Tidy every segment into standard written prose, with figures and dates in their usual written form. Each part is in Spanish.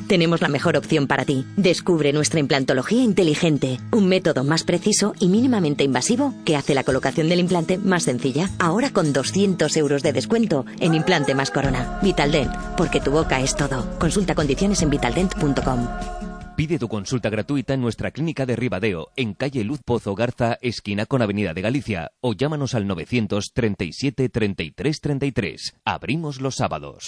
tenemos la mejor opción para ti. Descubre nuestra implantología inteligente, un método más preciso y mínimamente invasivo que hace la colocación del implante más sencilla. Ahora con 200 euros de descuento en implante más corona. Vitaldent, porque tu boca es todo. Consulta condiciones en vitaldent.com. Pide tu consulta gratuita en nuestra clínica de Ribadeo, en calle Luz Pozo Garza, esquina con Avenida de Galicia, o llámanos al 937 33 33. Abrimos los sábados.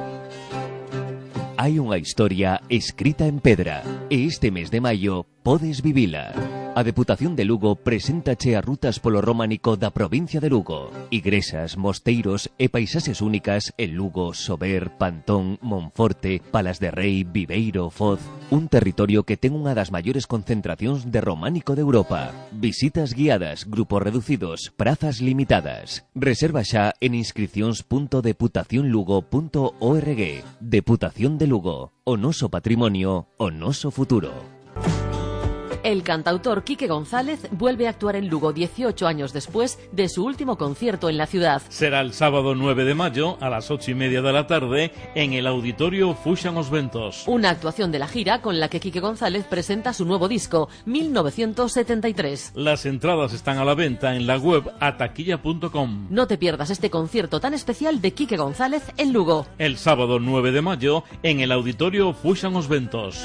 Hai unha historia escrita en pedra e este mes de maio podes vivila. A Deputación de Lugo preséntache as rutas polo románico da provincia de Lugo. Igresas, mosteiros e paisaxes únicas en Lugo, Sober, Pantón, Monforte, Palas de Rei, Viveiro, Foz. Un territorio que ten unha das maiores concentracións de románico de Europa. Visitas guiadas, grupos reducidos, prazas limitadas. Reserva xa en inscripcións.deputacionlugo.org. Deputación de Lugo. O noso patrimonio, o noso futuro. El cantautor Quique González vuelve a actuar en Lugo 18 años después de su último concierto en la ciudad. Será el sábado 9 de mayo a las 8:30 de la tarde en el Auditorio Fuxan os Ventos. Una actuación de la gira con la que Quique González presenta su nuevo disco, 1973. Las entradas están a la venta en la web ataquilla.com. No te pierdas este concierto tan especial de Quique González en Lugo. El sábado 9 de mayo en el Auditorio Fuxan os Ventos.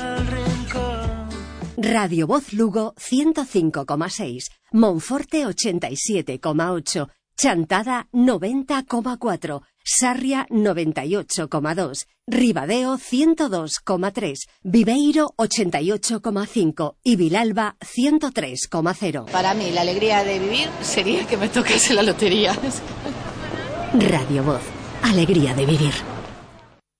Radio Voz Lugo 105,6, Monforte 87,8, Chantada 90,4, Sarria 98,2, Ribadeo 102,3, Viveiro 88,5 y Vilalba 103,0. Para mí la alegría de vivir sería que me tocase la lotería. Radio Voz, alegría de vivir.